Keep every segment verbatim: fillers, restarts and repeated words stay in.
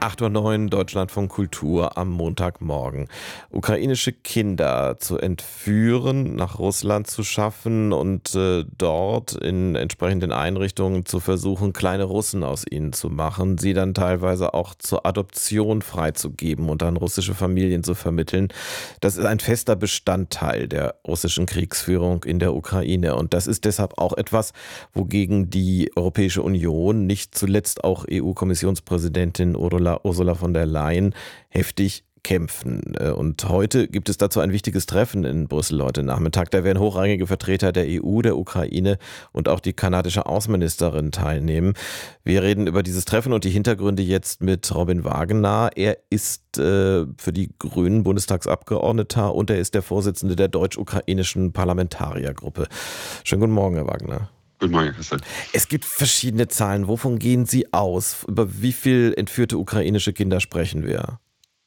acht Uhr neun, Deutschlandfunk Kultur am Montagmorgen. Ukrainische Kinder zu entführen, nach Russland zu schaffen und äh, dort in entsprechenden Einrichtungen zu versuchen, kleine Russen aus ihnen zu machen, sie dann teilweise auch zur Adoption freizugeben und an russische Familien zu vermitteln. Das ist ein fester Bestandteil der russischen Kriegsführung in der Ukraine. Und das ist deshalb auch etwas, wogegen die Europäische Union, nicht zuletzt auch E U-Kommissionspräsidentin Ursula von der Leyen, heftig kämpfen. Und heute gibt es dazu ein wichtiges Treffen in Brüssel heute Nachmittag. Da werden hochrangige Vertreter der E U, der Ukraine und auch die kanadische Außenministerin teilnehmen. Wir reden über dieses Treffen und die Hintergründe jetzt mit Robin Wagenaar. Er ist äh, für die Grünen Bundestagsabgeordneter und er ist der Vorsitzende der deutsch-ukrainischen Parlamentariergruppe. Schönen guten Morgen, Herr Wagenaar. Guten Morgen, Herr Christian. Es gibt verschiedene Zahlen. Wovon gehen Sie aus? Über wie viel entführte ukrainische Kinder sprechen wir?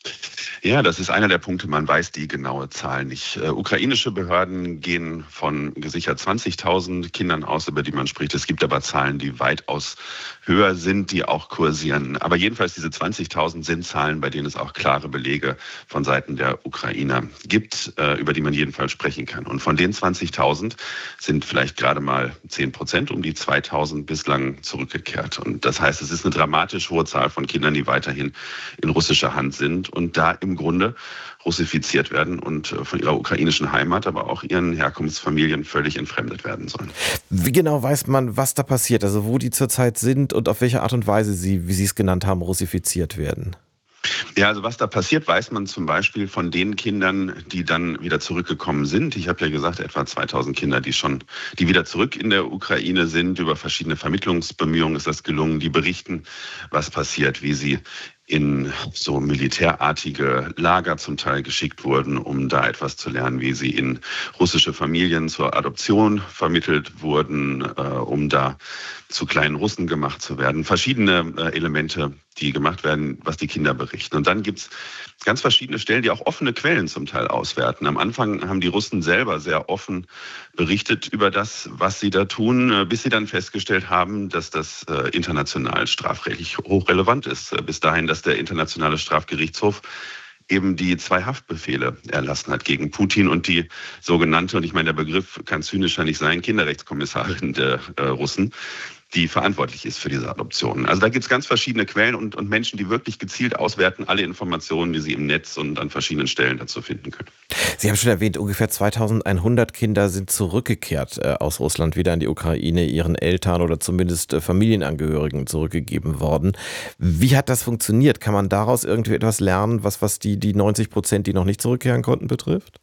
Ja, das ist einer der Punkte, man weiß die genaue Zahl nicht. Äh, ukrainische Behörden gehen von gesichert zwanzigtausend Kindern aus, über die man spricht. Es gibt aber Zahlen, die weitaus höher sind, die auch kursieren. Aber jedenfalls diese zwanzigtausend sind Zahlen, bei denen es auch klare Belege von Seiten der Ukrainer gibt, äh, über die man jedenfalls sprechen kann. Und von den zwanzigtausend sind vielleicht gerade mal zehn Prozent, um die zweitausend bislang zurückgekehrt. Und das heißt, es ist eine dramatisch hohe Zahl von Kindern, die weiterhin in russischer Hand sind und da im Grunde russifiziert werden und von ihrer ukrainischen Heimat, aber auch ihren Herkunftsfamilien völlig entfremdet werden sollen. Wie genau weiß man, was da passiert? Also wo die zurzeit sind und auf welche Art und Weise sie, wie Sie es genannt haben, russifiziert werden? Ja, also was da passiert, weiß man zum Beispiel von den Kindern, die dann wieder zurückgekommen sind. Ich habe ja gesagt, etwa zweitausend Kinder, die schon, die wieder zurück in der Ukraine sind. Über verschiedene Vermittlungsbemühungen ist das gelungen. Die berichten, was passiert, wie sie in so militärartige Lager zum Teil geschickt wurden, um da etwas zu lernen, wie sie in russische Familien zur Adoption vermittelt wurden, äh, um da zu kleinen Russen gemacht zu werden. Verschiedene äh, Elemente, die gemacht werden, was die Kinder berichten. Und dann gibt's ganz verschiedene Stellen, die auch offene Quellen zum Teil auswerten. Am Anfang haben die Russen selber sehr offen berichtet über das, was sie da tun, bis sie dann festgestellt haben, dass das äh, international strafrechtlich hochrelevant ist. Bis dahin, dass der Internationale Strafgerichtshof eben die zwei Haftbefehle erlassen hat gegen Putin und die sogenannte, und ich meine, der Begriff kann zynischer nicht sein, Kinderrechtskommissarin der äh, Russen, die verantwortlich ist für diese Adoptionen. Also da gibt es ganz verschiedene Quellen und, und Menschen, die wirklich gezielt auswerten, alle Informationen, die sie im Netz und an verschiedenen Stellen dazu finden können. Sie haben schon erwähnt, ungefähr zweitausendeinhundert Kinder sind zurückgekehrt äh, aus Russland wieder in die Ukraine, ihren Eltern oder zumindest äh, Familienangehörigen zurückgegeben worden. Wie hat das funktioniert? Kann man daraus irgendwie etwas lernen, was, was die, die neunzig Prozent, die noch nicht zurückkehren konnten, betrifft?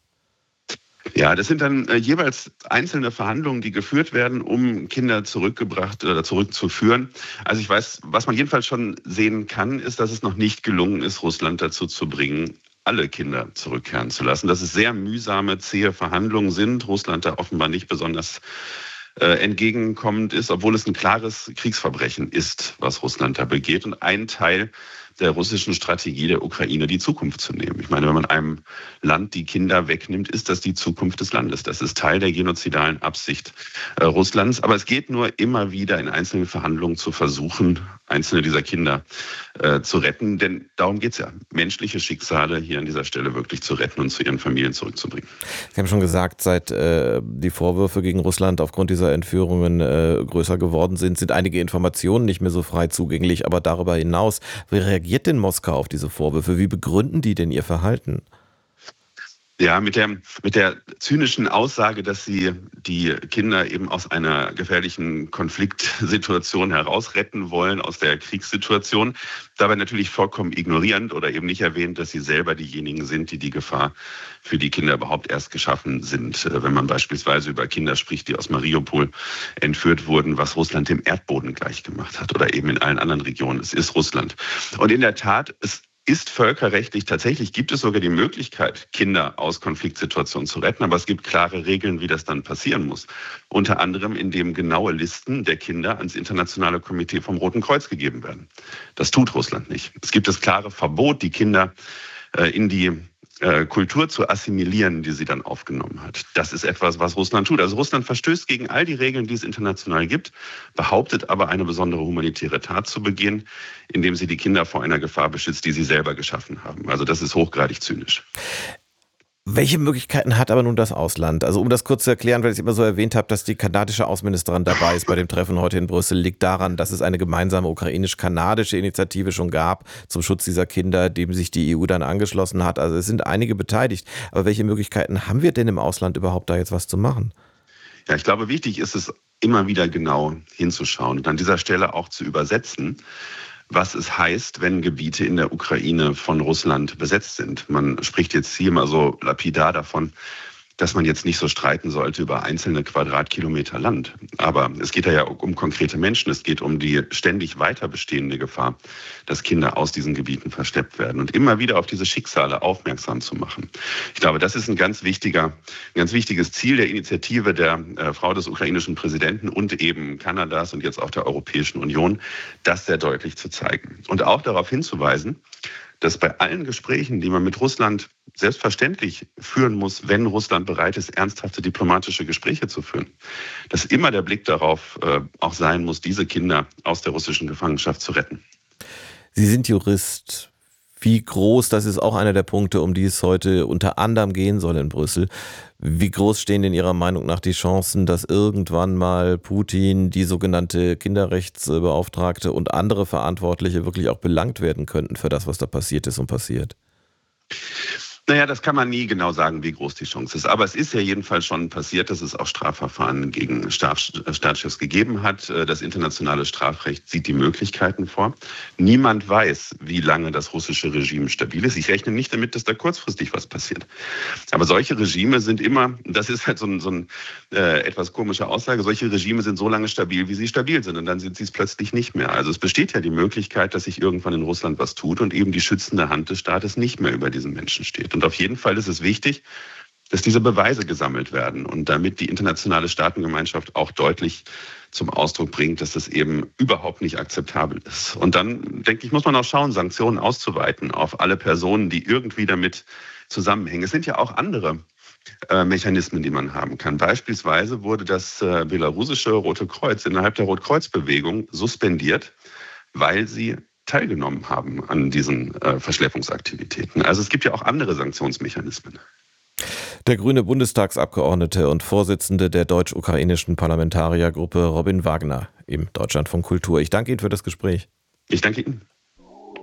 Ja, das sind dann äh, jeweils einzelne Verhandlungen, die geführt werden, um Kinder zurückgebracht oder zurückzuführen. Also ich weiß, was man jedenfalls schon sehen kann, ist, dass es noch nicht gelungen ist, Russland dazu zu bringen, alle Kinder zurückkehren zu lassen. Dass es sehr mühsame, zähe Verhandlungen sind. Russland da offenbar nicht besonders äh, entgegenkommend ist, obwohl es ein klares Kriegsverbrechen ist, was Russland da begeht. Und ein Teil der russischen Strategie der Ukraine, die Zukunft zu nehmen. Ich meine, wenn man einem Land die Kinder wegnimmt, ist das die Zukunft des Landes. Das ist Teil der genozidalen Absicht äh, Russlands. Aber es geht nur immer wieder in einzelnen Verhandlungen zu versuchen, einzelne dieser Kinder äh, zu retten. Denn darum geht es ja, menschliche Schicksale hier an dieser Stelle wirklich zu retten und zu ihren Familien zurückzubringen. Sie haben schon gesagt, seit äh, die Vorwürfe gegen Russland aufgrund dieser Entführungen äh, größer geworden sind, sind einige Informationen nicht mehr so frei zugänglich. Aber darüber hinaus, wie reagiert denn Moskau auf diese Vorwürfe? Wie begründen die denn ihr Verhalten? Ja, mit der, mit der zynischen Aussage, dass sie die Kinder eben aus einer gefährlichen Konfliktsituation herausretten wollen, aus der Kriegssituation, dabei natürlich vollkommen ignorierend oder eben nicht erwähnt, dass sie selber diejenigen sind, die die Gefahr für die Kinder überhaupt erst geschaffen sind. Wenn man beispielsweise über Kinder spricht, die aus Mariupol entführt wurden, was Russland dem Erdboden gleichgemacht hat oder eben in allen anderen Regionen. Es ist Russland. Und in der Tat, es ist völkerrechtlich, tatsächlich gibt es sogar die Möglichkeit, Kinder aus Konfliktsituationen zu retten, aber es gibt klare Regeln, wie das dann passieren muss. Unter anderem, indem genaue Listen der Kinder ans Internationale Komitee vom Roten Kreuz gegeben werden. Das tut Russland nicht. Es gibt das klare Verbot, die Kinder in die äh, Kultur zu assimilieren, die sie dann aufgenommen hat. Das ist etwas, was Russland tut. Also Russland verstößt gegen all die Regeln, die es international gibt, behauptet aber eine besondere humanitäre Tat zu begehen, indem sie die Kinder vor einer Gefahr beschützt, die sie selber geschaffen haben. Also das ist hochgradig zynisch. Welche Möglichkeiten hat aber nun das Ausland? Also um das kurz zu erklären, weil ich immer so erwähnt habe, dass die kanadische Außenministerin dabei ist bei dem Treffen heute in Brüssel, liegt daran, dass es eine gemeinsame ukrainisch-kanadische Initiative schon gab zum Schutz dieser Kinder, dem sich die E U dann angeschlossen hat. Also es sind einige beteiligt. Aber welche Möglichkeiten haben wir denn im Ausland überhaupt da jetzt was zu machen? Ja, ich glaube, wichtig ist es, immer wieder genau hinzuschauen und an dieser Stelle auch zu übersetzen, was es heißt, wenn Gebiete in der Ukraine von Russland besetzt sind. Man spricht jetzt hier immer so lapidar davon, dass man jetzt nicht so streiten sollte über einzelne Quadratkilometer Land. Aber es geht ja um konkrete Menschen. Es geht um die ständig weiter bestehende Gefahr, dass Kinder aus diesen Gebieten verschleppt werden und immer wieder auf diese Schicksale aufmerksam zu machen. Ich glaube, das ist ein ganz wichtiger, ein ganz wichtiges Ziel der Initiative der äh, Frau des ukrainischen Präsidenten und eben Kanadas und jetzt auch der Europäischen Union, das sehr deutlich zu zeigen. Und auch darauf hinzuweisen, dass bei allen Gesprächen, die man mit Russland selbstverständlich führen muss, wenn Russland bereit ist, ernsthafte diplomatische Gespräche zu führen, dass immer der Blick darauf äh, auch sein muss, diese Kinder aus der russischen Gefangenschaft zu retten. Sie sind Jurist. Wie groß, das ist auch einer der Punkte, um die es heute unter anderem gehen soll in Brüssel. Wie groß stehen denn Ihrer Meinung nach die Chancen, dass irgendwann mal Putin, die sogenannte Kinderrechtsbeauftragte und andere Verantwortliche wirklich auch belangt werden könnten für das, was da passiert ist und passiert? Naja, das kann man nie genau sagen, wie groß die Chance ist. Aber es ist ja jedenfalls schon passiert, dass es auch Strafverfahren gegen Staatschefs gegeben hat. Das internationale Strafrecht sieht die Möglichkeiten vor. Niemand weiß, wie lange das russische Regime stabil ist. Ich rechne nicht damit, dass da kurzfristig was passiert. Aber solche Regime sind immer, das ist halt so eine so ein, äh, etwas komische Aussage, solche Regime sind so lange stabil, wie sie stabil sind. Und dann sind sie es plötzlich nicht mehr. Also es besteht ja die Möglichkeit, dass sich irgendwann in Russland was tut und eben die schützende Hand des Staates nicht mehr über diesen Menschen steht. Und auf jeden Fall ist es wichtig, dass diese Beweise gesammelt werden und damit die internationale Staatengemeinschaft auch deutlich zum Ausdruck bringt, dass das eben überhaupt nicht akzeptabel ist. Und dann, denke ich, muss man auch schauen, Sanktionen auszuweiten auf alle Personen, die irgendwie damit zusammenhängen. Es sind ja auch andere äh, Mechanismen, die man haben kann. Beispielsweise wurde das äh, belarussische Rote Kreuz innerhalb der Rotkreuzbewegung suspendiert, weil sie teilgenommen haben an diesen äh, Verschleppungsaktivitäten. Also es gibt ja auch andere Sanktionsmechanismen. Der grüne Bundestagsabgeordnete und Vorsitzende der deutsch-ukrainischen Parlamentariergruppe Robin Wagner im Deutschlandfunk Kultur. Ich danke Ihnen für das Gespräch. Ich danke Ihnen.